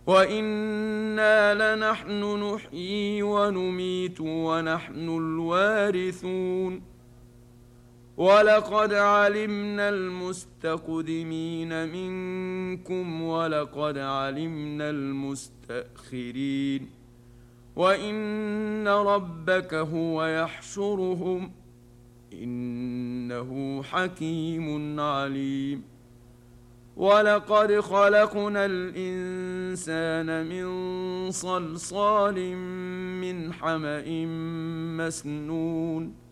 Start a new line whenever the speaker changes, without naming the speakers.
وإنا لنحن نحيي ونميت ونحن الوارثون ولقد علمنا المستقدمين منكم ولقد علمنا المستأخرين وإن ربك هو يحشرهم إنه حكيم عليم ولقد خلقنا الإنسان من صلصال من حمأ مسنون